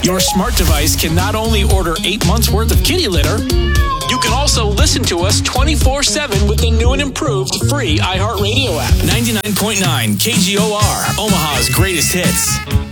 Your smart device can not only order 8 months worth of kitty litter, you can also listen to us 24/7 with the new and improved free iHeartRadio app. 99.9 KGOR, Omaha's greatest hits.